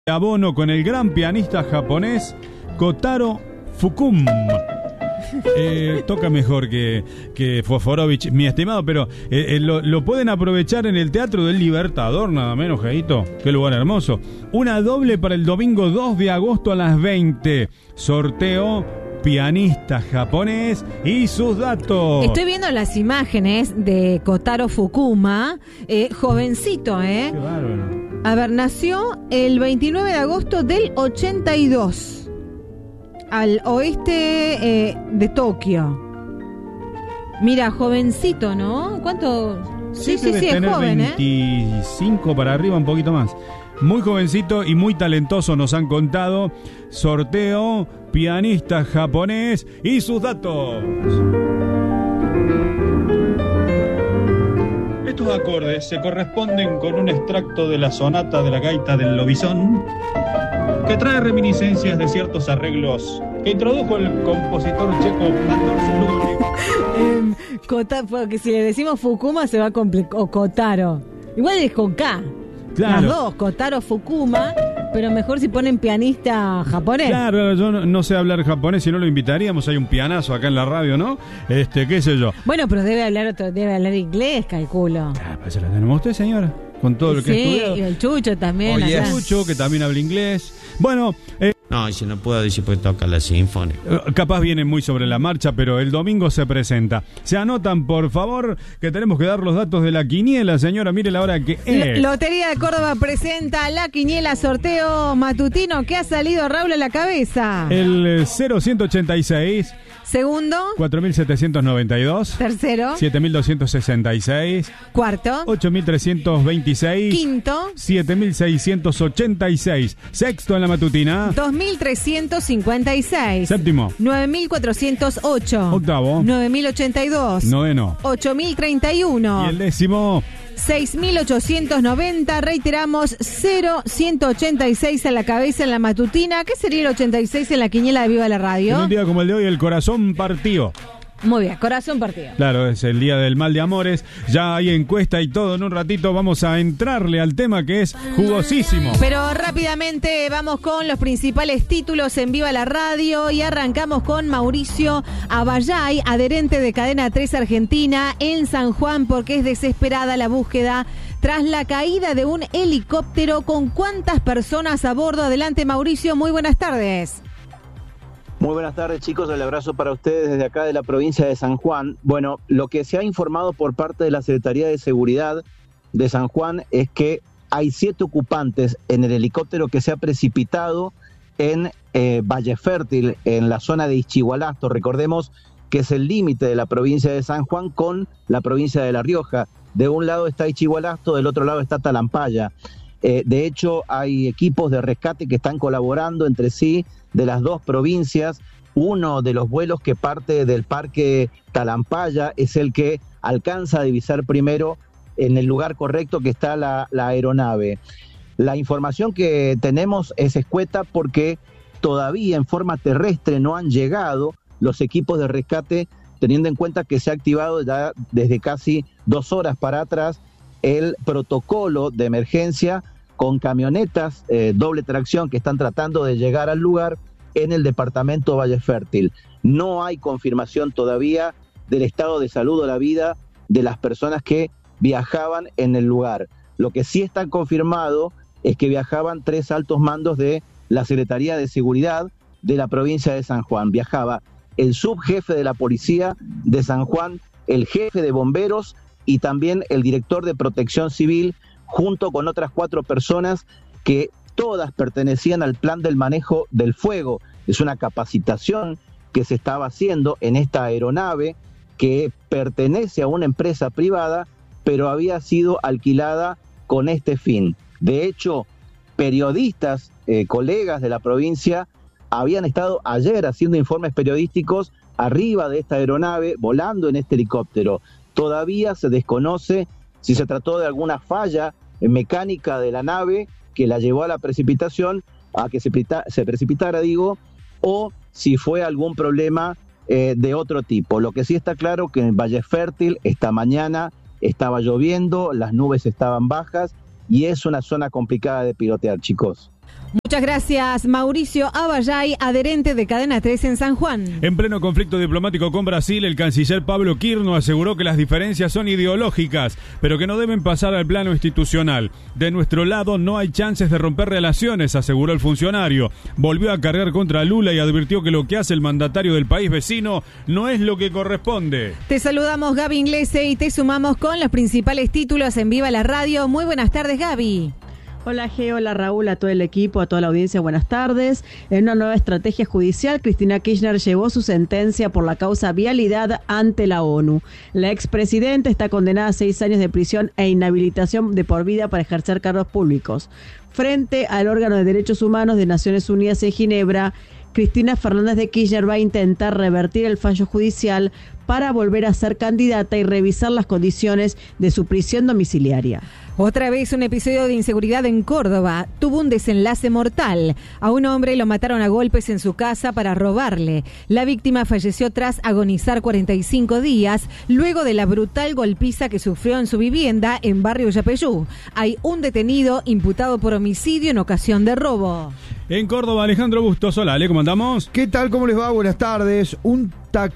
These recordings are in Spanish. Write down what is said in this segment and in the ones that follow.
Abono con el gran pianista japonés Kotaro Fukuma. Toca mejor que Fosforovich, mi estimado, pero lo pueden aprovechar en el Teatro del Libertador, nada menos, Jaito. Qué lugar hermoso. Una doble para el domingo 2 de agosto a las 20. Sorteo pianista japonés y sus datos. Estoy viendo las imágenes de Kotaro Fukuma, jovencito, Qué bárbaro. A ver, nació el 29 de agosto del 82, al oeste de Tokio. Mira, jovencito, ¿no? ¿Cuánto? Sí, es joven, 25 para arriba, un poquito más. Muy jovencito y muy talentoso, nos han contado. Sorteo pianista japonés y sus datos. Estos acordes se corresponden con un extracto de la sonata de la gaita del lobizón, que trae reminiscencias de ciertos arreglos que introdujo el compositor checo Bartosz Lugovic. Porque si le decimos Fukuma se va a complicar, o Kotaro. Igual es con K. Claro. Las dos, Kotaro Fukuma, pero mejor si ponen pianista japonés. Claro, yo no sé hablar japonés, si no lo invitaríamos. Hay un pianazo acá en la radio, ¿no? Qué sé yo. Bueno, pero debe hablar inglés, calculo. Pues se la tenemos usted, señora, con todo lo que ha estudiado. Sí, el Chucho también. Oye, Chucho, que también habla inglés. Bueno, no, y si no puedo decir porque toca la sinfónica. Capaz viene muy sobre la marcha, pero el domingo se presenta. Se anotan, por favor, que tenemos que dar los datos de la quiniela, señora. Mire la hora que es. Lotería de Córdoba presenta la quiniela sorteo matutino que ha salido Raúl a la cabeza. El 0186. Segundo. 4792. Tercero. 7266. Cuarto. 8326. Quinto. 7686. Sexto en la matutina. 2356. Séptimo. 9408. Octavo. 9082. Noveno. 8031. Y el décimo. 6.890, reiteramos, 0.186 a la cabeza en la matutina. ¿Qué sería el 86 en la quiniela de Viva la Radio? En un día como el de hoy, el corazón partió. Muy bien, corazón partido. Claro, es el día del mal de amores. Ya hay encuesta y todo. En un ratito vamos a entrarle al tema que es jugosísimo. Pero rápidamente vamos con los principales títulos en Viva la Radio y arrancamos con Mauricio Abayay, adherente de Cadena 3 Argentina en San Juan, porque es desesperada la búsqueda tras la caída de un helicóptero. ¿Con cuántas personas a bordo? Adelante, Mauricio, muy buenas tardes. Muy buenas tardes, chicos, el abrazo para ustedes desde acá de la provincia de San Juan. Bueno, lo que se ha informado por parte de la Secretaría de Seguridad de San Juan es que hay 7 ocupantes en el helicóptero que se ha precipitado en Valle Fértil, en la zona de Ischigualasto. Recordemos que es el límite de la provincia de San Juan con la provincia de La Rioja. De un lado está Ischigualasto, del otro lado está Talampaya. De hecho, hay equipos de rescate que están colaborando entre sí de las dos provincias. Uno de los vuelos que parte del parque Talampaya es el que alcanza a divisar primero en el lugar correcto que está la aeronave. La información que tenemos es escueta porque todavía en forma terrestre no han llegado los equipos de rescate, teniendo en cuenta que se ha activado ya desde casi 2 horas para atrás el protocolo de emergencia con camionetas doble tracción que están tratando de llegar al lugar en el departamento Valle Fértil. No hay confirmación todavía del estado de salud o la vida de las personas que viajaban en el lugar. Lo que sí está confirmado es que viajaban 3 altos mandos de la Secretaría de Seguridad de la provincia de San Juan. Viajaba el subjefe de la policía de San Juan, el jefe de bomberos y también el director de Protección Civil, junto con otras 4 personas que todas pertenecían al plan del manejo del fuego. Es una capacitación que se estaba haciendo en esta aeronave que pertenece a una empresa privada, pero había sido alquilada con este fin. De hecho, periodistas, colegas de la provincia, habían estado ayer haciendo informes periodísticos arriba de esta aeronave, volando en este helicóptero. Todavía se desconoce si se trató de alguna falla mecánica de la nave que la llevó a la precipitación, a que se precipitara, o si fue algún problema de otro tipo. Lo que sí está claro que en Valle Fértil esta mañana estaba lloviendo, las nubes estaban bajas y es una zona complicada de pilotear, chicos. Muchas gracias, Mauricio Abayay, adherente de Cadena 3 en San Juan. En pleno conflicto diplomático con Brasil, el canciller Pablo Quirno aseguró que las diferencias son ideológicas, pero que no deben pasar al plano institucional. De nuestro lado no hay chances de romper relaciones, aseguró el funcionario. Volvió a cargar contra Lula y advirtió que lo que hace el mandatario del país vecino no es lo que corresponde. Te saludamos, Gaby Inglese, y te sumamos con los principales títulos en Viva la Radio. Muy buenas tardes, Gaby. Hola G, hola Raúl, a todo el equipo, a toda la audiencia, buenas tardes. En una nueva estrategia judicial, Cristina Kirchner llevó su sentencia por la causa vialidad ante la ONU. La expresidenta está condenada a 6 años de prisión e inhabilitación de por vida para ejercer cargos públicos. Frente al órgano de derechos humanos de Naciones Unidas en Ginebra, Cristina Fernández de Kirchner va a intentar revertir el fallo judicial para volver a ser candidata y revisar las condiciones de su prisión domiciliaria. Otra vez un episodio de inseguridad en Córdoba tuvo un desenlace mortal. A un hombre lo mataron a golpes en su casa para robarle. La víctima falleció tras agonizar 45 días luego de la brutal golpiza que sufrió en su vivienda en barrio Yapeyú. Hay un detenido imputado por homicidio en ocasión de robo. En Córdoba, Alejandro Bustos, hola, ¿le comandamos? ¿Qué tal? ¿Cómo les va? Buenas tardes. Una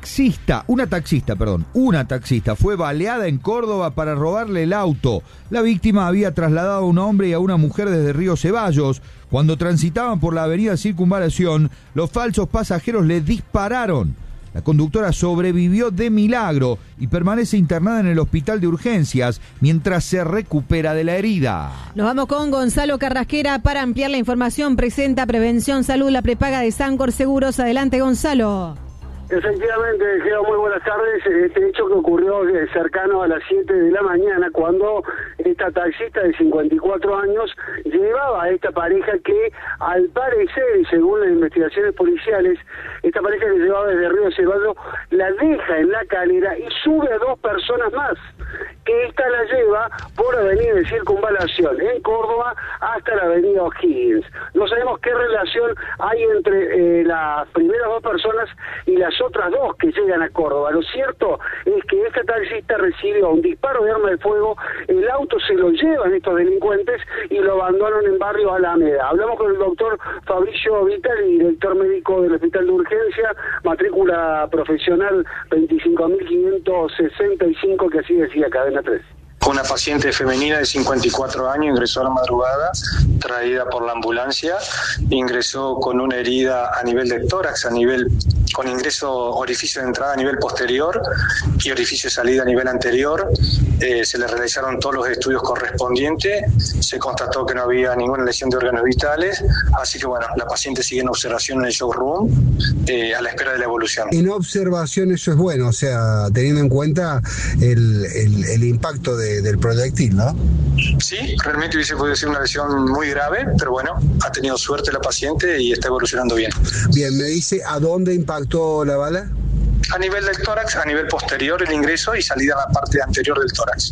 taxista fue baleada en Córdoba para robarle el auto. La víctima había trasladado a un hombre y a una mujer desde Río Ceballos. Cuando transitaban por la avenida Circunvalación, los falsos pasajeros le dispararon. La conductora sobrevivió de milagro y permanece internada en el hospital de urgencias mientras se recupera de la herida. Nos vamos con Gonzalo Carrasquera para ampliar la información. Presenta Prevención Salud, la prepaga de Sancor Seguros. Adelante, Gonzalo. Efectivamente, Geo, muy buenas tardes. Este hecho que ocurrió cercano a las 7 de la mañana, cuando esta taxista de 54 años llevaba a esta pareja que, al parecer, y según las investigaciones policiales, esta pareja que llevaba desde Río Ceballos la deja en la calera y sube a 2 personas más, que esta la lleva por avenida de Circunvalación en Córdoba hasta la avenida O'Higgins. No sabemos qué relación hay entre las primeras 2 personas y las otras 2 que llegan a Córdoba. Lo cierto es que esta taxista recibió un disparo de arma de fuego, el auto se lo llevan estos delincuentes y lo abandonan en barrio Alameda. Hablamos con el doctor Fabricio Vitali, director médico del Hospital de Urgencia, matrícula profesional 25.565, que así decía Cadena 3. Una paciente femenina de 54 años ingresó a la madrugada, traída por la ambulancia, ingresó con una herida a nivel de tórax, con orificio de entrada a nivel posterior y orificio de salida a nivel anterior. Se le realizaron todos los estudios correspondientes, se constató que no había ninguna lesión de órganos vitales, así que bueno, la paciente sigue en observación en el showroom a la espera de la evolución. En observación eso es bueno, o sea, teniendo en cuenta el impacto del proyectil, ¿no? Sí, realmente hubiese podido ser una lesión muy grave, pero bueno, ha tenido suerte la paciente y está evolucionando bien. Bien, me dice, ¿a dónde impactó la bala? A nivel del tórax, a nivel posterior el ingreso y salida a la parte anterior del tórax.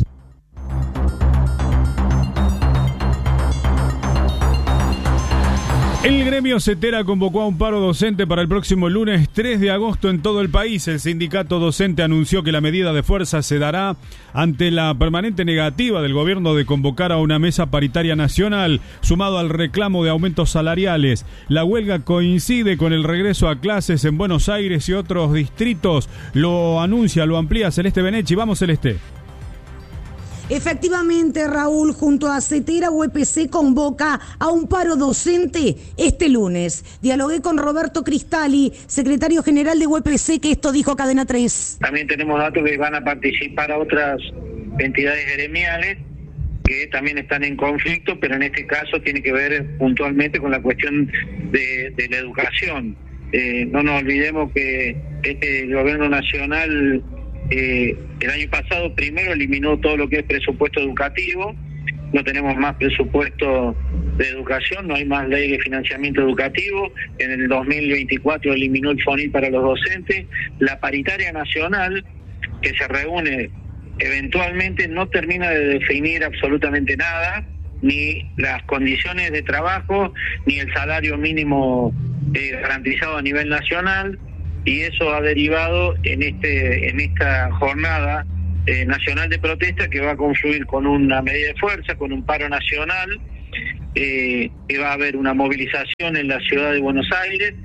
El gremio CETERA convocó a un paro docente para el próximo lunes 3 de agosto en todo el país. El sindicato docente anunció que la medida de fuerza se dará ante la permanente negativa del gobierno de convocar a una mesa paritaria nacional, sumado al reclamo de aumentos salariales. La huelga coincide con el regreso a clases en Buenos Aires y otros distritos. Lo amplía Celeste Benechi. Vamos, Celeste. Efectivamente, Raúl, junto a CETERA, UPC convoca a un paro docente este lunes. Dialogué con Roberto Cristali, secretario general de UPC, que esto dijo Cadena 3. También tenemos datos que van a participar a otras entidades gremiales que también están en conflicto, pero en este caso tiene que ver puntualmente con la cuestión de la educación. No nos olvidemos que el gobierno nacional el año pasado primero eliminó todo lo que es presupuesto educativo, no tenemos más presupuesto de educación, no hay más ley de financiamiento educativo. En el 2024 eliminó el FONIL para los docentes. La paritaria nacional, que se reúne eventualmente, no termina de definir absolutamente nada, ni las condiciones de trabajo, ni el salario mínimo garantizado a nivel nacional, y eso ha derivado en esta jornada nacional de protesta, que va a confluir con una medida de fuerza, con un paro nacional, que va a haber una movilización en la ciudad de Buenos Aires.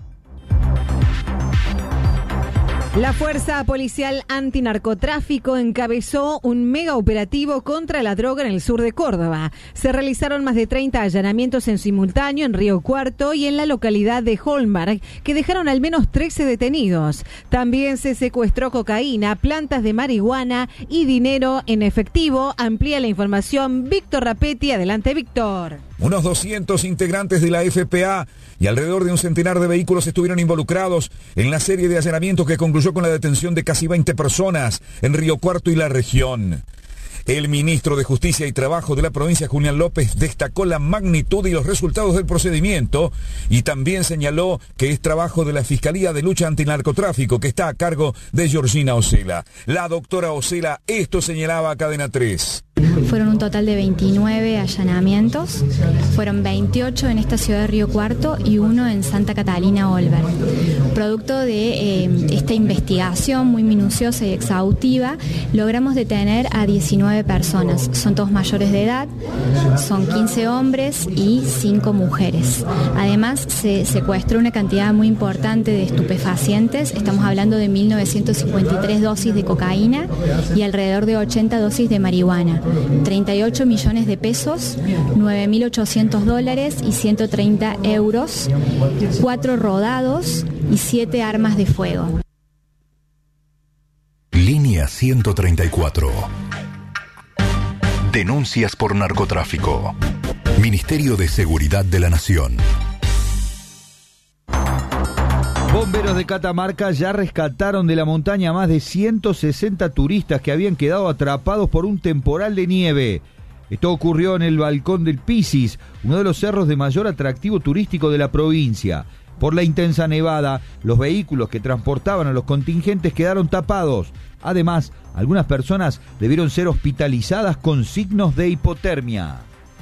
La Fuerza Policial Antinarcotráfico encabezó un mega operativo contra la droga en el sur de Córdoba. Se realizaron más de 30 allanamientos en simultáneo en Río Cuarto y en la localidad de Holmberg, que dejaron al menos 13 detenidos. También se secuestró cocaína, plantas de marihuana y dinero en efectivo. Amplía la información Víctor Rapetti. Adelante, Víctor. Unos 200 integrantes de la FPA y alrededor de un centenar de vehículos estuvieron involucrados en la serie de allanamientos que concluyó con la detención de casi 20 personas en Río Cuarto y la región. El ministro de Justicia y Trabajo de la provincia, Julián López, destacó la magnitud y los resultados del procedimiento y también señaló que es trabajo de la Fiscalía de Lucha Antinarcotráfico, que está a cargo de Georgina Ocela. La doctora Ocela esto señalaba a Cadena 3. Fueron un total de 29 allanamientos, fueron 28 en esta ciudad de Río Cuarto y 1 en Santa Catalina, Olver. Producto de esta investigación muy minuciosa y exhaustiva, logramos detener a 19 personas. Son todos mayores de edad, son 15 hombres y 5 mujeres. Además, se secuestró una cantidad muy importante de estupefacientes. Estamos hablando de 1.953 dosis de cocaína y alrededor de 80 dosis de marihuana. 38 millones de pesos, $9.800 y 130 euros, 4 rodados y 7 armas de fuego. Línea 134. Denuncias por narcotráfico. Ministerio de Seguridad de la Nación. Bomberos de Catamarca ya rescataron de la montaña a más de 160 turistas que habían quedado atrapados por un temporal de nieve. Esto ocurrió en el Balcón del Pisis, uno de los cerros de mayor atractivo turístico de la provincia. Por la intensa nevada, los vehículos que transportaban a los contingentes quedaron tapados. Además, algunas personas debieron ser hospitalizadas con signos de hipotermia.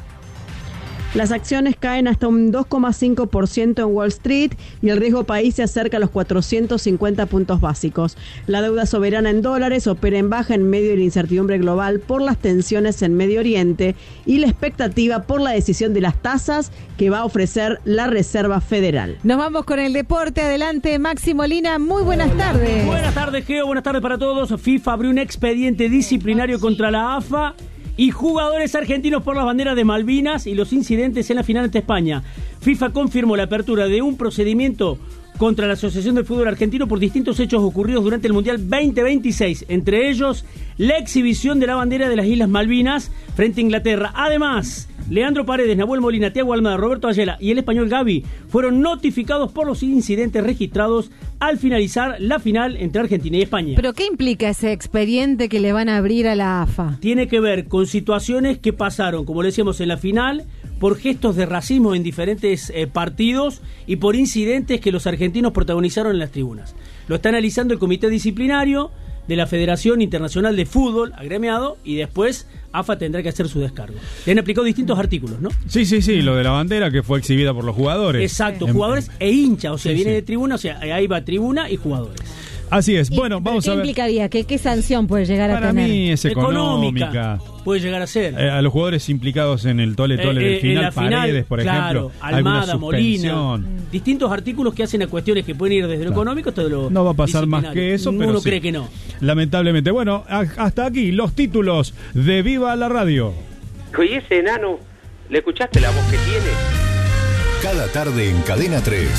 Las acciones caen hasta un 2,5% en Wall Street y el riesgo país se acerca a los 450 puntos básicos. La deuda soberana en dólares opera en baja en medio de la incertidumbre global por las tensiones en Medio Oriente y la expectativa por la decisión de las tasas que va a ofrecer la Reserva Federal. Nos vamos con el deporte. Adelante, Maxi Molina. Muy buenas tardes. Buenas tardes, Geo. Buenas tardes para todos. FIFA abrió un expediente disciplinario contra la AFA y jugadores argentinos por las banderas de Malvinas y los incidentes en la final ante España. FIFA confirmó la apertura de un procedimiento contra la Asociación del Fútbol Argentino por distintos hechos ocurridos durante el Mundial 2026, entre ellos la exhibición de la bandera de las Islas Malvinas frente a Inglaterra. Además, Leandro Paredes, Nahuel Molina, Thiago Almada, Roberto Ayala y el español Gavi fueron notificados por los incidentes registrados al finalizar la final entre Argentina y España. ¿Pero qué implica ese expediente que le van a abrir a la AFA? Tiene que ver con situaciones que pasaron, como le decíamos, en la final, por gestos de racismo en diferentes partidos y por incidentes que los argentinos protagonizaron en las tribunas. Lo está analizando el Comité Disciplinario de la Federación Internacional de Fútbol, agremiado, y después AFA tendrá que hacer su descargo. Le han aplicado distintos artículos, ¿no? Sí, lo de la bandera que fue exhibida por los jugadores. Exacto, jugadores e hinchas, o sea, viene de tribuna, o sea, ahí va tribuna y jugadores. Así es. Bueno, vamos a ver. ¿Qué implicaría? ¿Qué sanción puede llegar a tener? Para mí es económica. Puede llegar a ser. A los jugadores implicados en el tole del final, Paredes, por ejemplo. Almada, Molina. Distintos artículos que hacen a cuestiones que pueden ir desde lo económico hasta lo no va a pasar más que eso, pero uno sí. cree que no. Lamentablemente. Bueno, hasta aquí los títulos de Viva la Radio. Oye, ese enano, ¿le escuchaste la voz que tiene? Cada tarde en Cadena 3.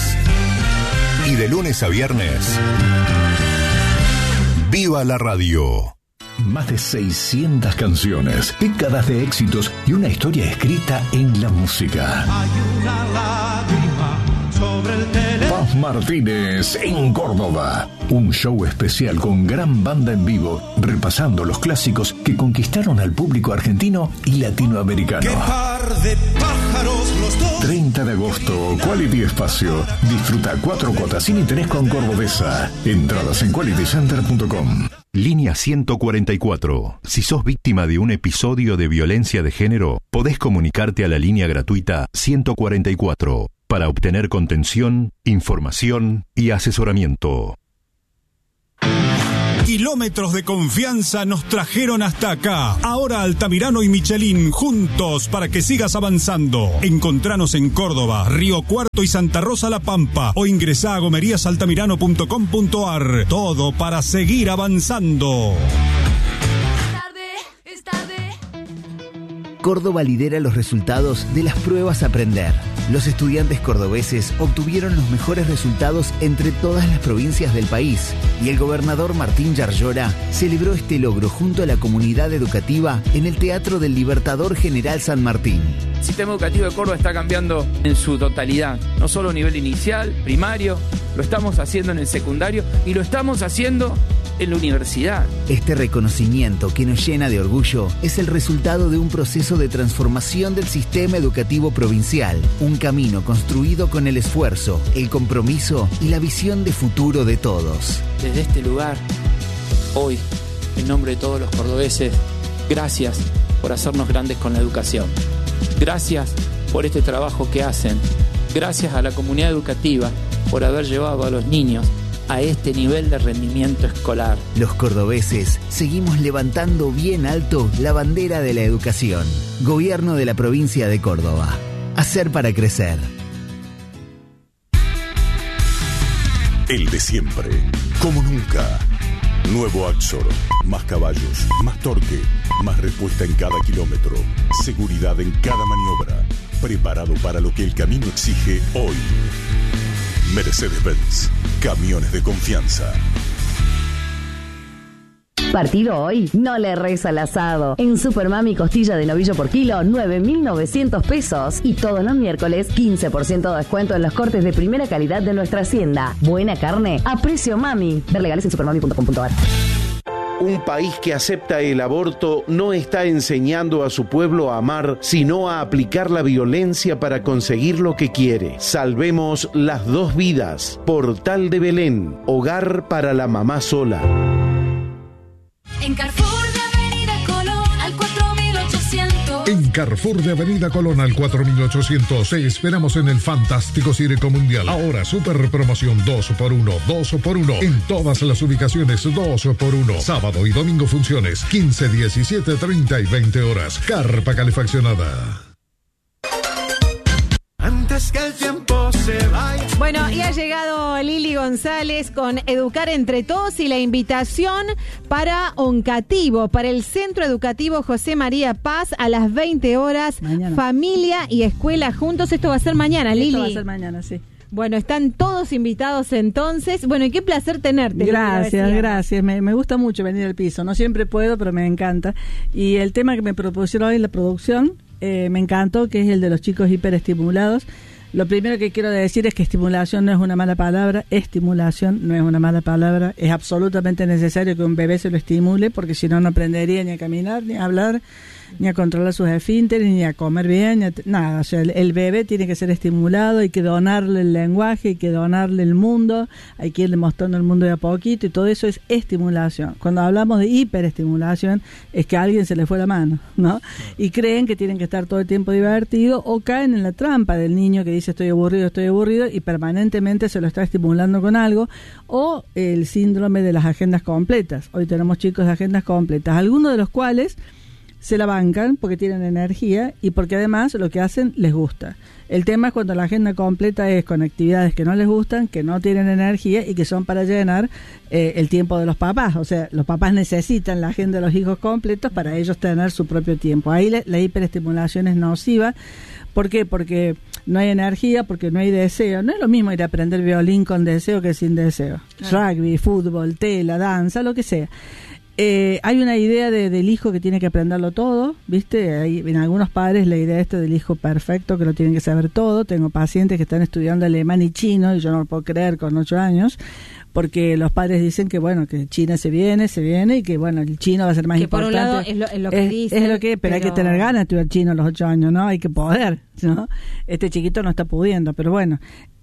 Y de lunes a viernes. ¡Viva la radio! Más de 600 canciones, décadas de éxitos y una historia escrita en la música. Hay una lágrima sobre el teléfono. Paz Martínez en Córdoba. Un show especial con gran banda en vivo, repasando los clásicos que conquistaron al público argentino y latinoamericano. ¡Qué par de pájaros los dos! 30 de agosto, Quality Espacio. Disfruta 4 cuotas sin interés con Cordobesa. Entradas en qualitycenter.com. Línea 144. Si sos víctima de un episodio de violencia de género, podés comunicarte a la línea gratuita 144 para obtener contención, información y asesoramiento. Kilómetros de confianza nos trajeron hasta acá. Ahora Altamirano y Michelin juntos para que sigas avanzando. Encontranos en Córdoba, Río Cuarto y Santa Rosa La Pampa o ingresá a gomeríasaltamirano.com.ar. Todo para seguir avanzando. Córdoba lidera los resultados de las pruebas Aprender. Los estudiantes cordobeses obtuvieron los mejores resultados entre todas las provincias del país y el gobernador Martín Yarlora celebró este logro junto a la comunidad educativa en el Teatro del Libertador General San Martín. El sistema educativo de Córdoba está cambiando en su totalidad, no solo a nivel inicial, primario, lo estamos haciendo en el secundario y lo estamos haciendo en la universidad. Este reconocimiento que nos llena de orgullo es el resultado de un proceso de transformación del sistema educativo provincial, un camino construido con el esfuerzo, el compromiso y la visión de futuro de todos. Desde este lugar, hoy, en nombre de todos los cordobeses, gracias por hacernos grandes con la educación. Gracias por este trabajo que hacen. Gracias a la comunidad educativa por haber llevado a los niños a este nivel de rendimiento escolar. Los cordobeses seguimos levantando bien alto la bandera de la educación. Gobierno de la provincia de Córdoba. Hacer para crecer. El de siempre, como nunca. Nuevo Axor, más caballos, más torque, más respuesta en cada kilómetro, seguridad en cada maniobra, preparado para lo que el camino exige hoy. Mercedes-Benz, camiones de confianza. Partido hoy, no le reza al asado. En Supermami costilla de novillo por kilo, 9.900 pesos. Y todos los miércoles, 15% de descuento en los cortes de primera calidad de nuestra hacienda. Buena carne a precio mami. Ver legales en supermami.com.ar. Un país que acepta el aborto no está enseñando a su pueblo a amar, sino a aplicar la violencia para conseguir lo que quiere. Salvemos las dos vidas. Portal de Belén, hogar para la mamá sola. En Carrefour de Avenida Colón al 4800. En Carrefour de Avenida Colón al 4800 te esperamos en el fantástico Circo Mundial. Ahora super promoción 2x1, 2x1 en todas las ubicaciones, 2x1. Sábado y domingo funciones 15, 17, 30 y 20 horas. Carpa calefaccionada. Antes que el tiempo se vaya. Bueno, y ha llegado Lili González con Educar Entre Todos y la invitación para Oncativo, para el Centro Educativo José María Paz a las 20 horas. Mañana. Familia y escuela juntos. Esto va a ser mañana, Lili. Esto va a ser mañana, sí. Bueno, están todos invitados entonces. Bueno, y qué placer tenerte. Gracias. Me gusta mucho venir al piso. No siempre puedo, pero me encanta. Y el tema que me propusieron hoy en la producción me encantó, que es el de los chicos hiperestimulados. Lo primero que quiero decir es que estimulación no es una mala palabra, estimulación no es una mala palabra, es absolutamente necesario que un bebé se lo estimule, porque si no, no aprendería ni a caminar, ni a hablar, ni a controlar sus esfínteres, ni a comer bien, nada. O sea, el bebé tiene que ser estimulado, hay que donarle el lenguaje, hay que donarle el mundo, hay que irle mostrando el mundo de a poquito, y todo eso es estimulación. Cuando hablamos de hiperestimulación, es que a alguien se le fue la mano, ¿no? Y creen que tienen que estar todo el tiempo divertidos, o caen en la trampa del niño que dice estoy aburrido, y permanentemente se lo está estimulando con algo, o el síndrome de las agendas completas. Hoy tenemos chicos de agendas completas, algunos de los cuales se la bancan porque tienen energía y porque además lo que hacen les gusta. El tema es cuando la agenda completa es con actividades que no les gustan, que no tienen energía y que son para llenar el tiempo de los papás. O sea, los papás necesitan la agenda de los hijos completos para ellos tener su propio tiempo. Ahí la hiperestimulación es nociva. ¿Por qué? Porque no hay energía, porque no hay deseo. No es lo mismo ir a aprender violín con deseo que sin deseo. Claro. Rugby, fútbol, tela, danza, lo que sea. Hay una idea del hijo que tiene que aprenderlo todo, ¿viste? Hay en algunos padres la idea del hijo perfecto, que lo tienen que saber todo. Tengo pacientes que están estudiando alemán y chino, y yo no lo puedo creer con 8 años, porque los padres dicen que bueno, que China se viene y que bueno, el chino va a ser más importante. Que por un lado es lo que dicen. Es lo que, pero hay que tener ganas de estudiar chino a los 8 años, ¿no? Hay que poder, ¿no? Este chiquito no está pudiendo, pero bueno.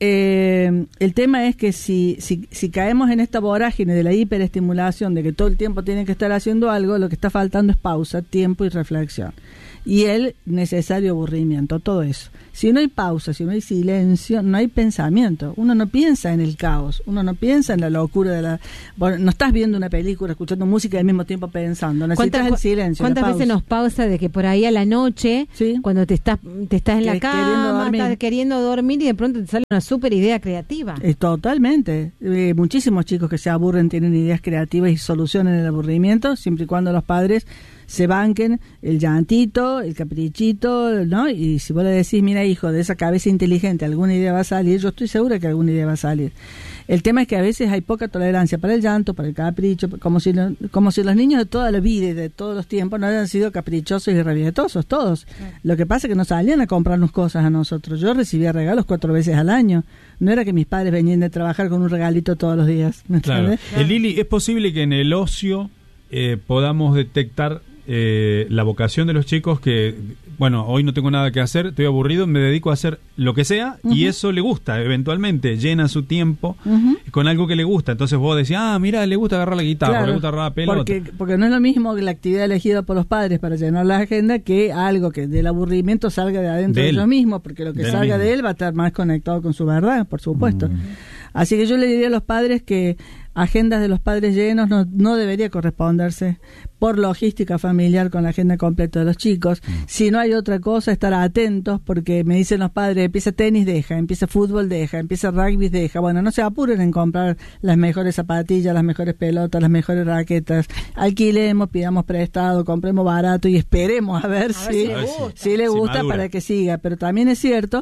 El tema es que si caemos en esta vorágine de la hiperestimulación, de que todo el tiempo tienen que estar haciendo algo, lo que está faltando es pausa, tiempo y reflexión. y el necesario aburrimiento, todo eso. Si no hay pausa, si no hay silencio, no hay pensamiento. Uno no piensa en el caos, uno no piensa en la locura de la... Bueno, no estás viendo una película, escuchando música y al mismo tiempo pensando. Necesitas el silencio. ¿Cuántas veces nos pausa de que por ahí a la noche, cuando te estás en la cama, estás queriendo dormir y de pronto te sale una súper idea creativa? Totalmente. Muchísimos chicos que se aburren tienen ideas creativas y solucionan el aburrimiento, siempre y cuando los padres se banquen el llantito, el caprichito, ¿no? Y si vos le decís, mira hijo, de esa cabeza inteligente alguna idea va a salir, yo estoy segura que alguna idea va a salir. El tema es que a veces hay poca tolerancia para el llanto, para el capricho, como si los niños de toda la vida y de todos los tiempos no hayan sido caprichosos y rabietosos, todos. Lo que pasa es que no salían a comprarnos cosas a nosotros. Yo recibía regalos 4 veces al año. No era que mis padres venían de trabajar con un regalito todos los días. ¿Me entiendes? Lili, ¿es posible que en el ocio podamos detectar la vocación de los chicos que, bueno, hoy no tengo nada que hacer, estoy aburrido, me dedico a hacer lo que sea, y eso le gusta, eventualmente llena su tiempo con algo que le gusta? Entonces vos decís, mira, le gusta agarrar la guitarra, le gusta agarrar la pelota. Porque no es lo mismo que la actividad elegida por los padres para llenar la agenda que algo que del aburrimiento salga de adentro de ellos mismos, porque lo que salga de él va a estar más conectado con su verdad, por supuesto. Así que yo le diría a los padres que agendas de los padres llenos no debería corresponderse por logística familiar con la agenda completa de los chicos. Si no hay otra cosa, estar atentos, porque me dicen los padres, empieza tenis, deja, empieza fútbol, deja, empieza rugby, deja. Bueno, no se apuren en comprar las mejores zapatillas, las mejores pelotas, las mejores raquetas. Alquilemos, pidamos prestado, compremos barato y esperemos a ver si le gusta para que siga. Pero también es cierto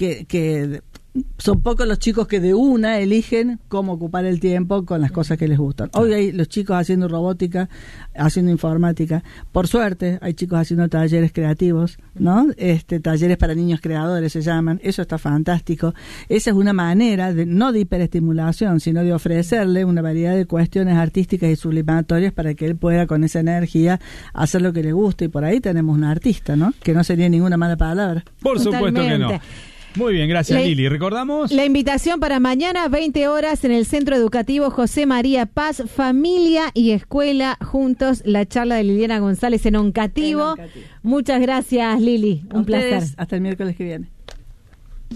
que son pocos los chicos que de una eligen cómo ocupar el tiempo con las cosas que les gustan. Hoy hay los chicos haciendo robótica, haciendo informática. Por suerte, hay chicos haciendo talleres creativos, ¿no? Talleres para niños creadores se llaman. Eso está fantástico. Esa es una manera no de hiperestimulación, sino de ofrecerle una variedad de cuestiones artísticas y sublimatorias para que él pueda con esa energía hacer lo que le guste. Y por ahí tenemos un artista, ¿no? Que no sería ninguna mala palabra. Por supuesto que no. Muy bien, gracias Lili. ¿Recordamos? La invitación para mañana, 20 horas, en el Centro Educativo José María Paz, familia y escuela juntos, la charla de Liliana González en Oncativo. Muchas gracias, Lili. Un placer. Hasta el miércoles que viene.